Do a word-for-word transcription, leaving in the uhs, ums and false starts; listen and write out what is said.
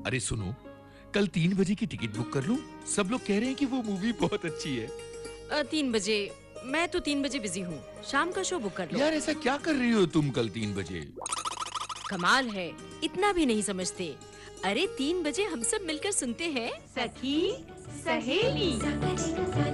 अरे सुनो, कल तीन बजे की टिकट बुक कर लूं? सब लोग कह रहे हैं कि वो मूवी बहुत अच्छी है। अ, तीन बजे? मैं तो तीन बजे बिजी हूँ। शाम का शो बुक कर लो। यार ऐसा क्या कर रही हो तुम कल तीन बजे? कमाल है, इतना भी नहीं समझते। अरे तीन बजे हम सब मिलकर सुनते हैं सखी सहेली।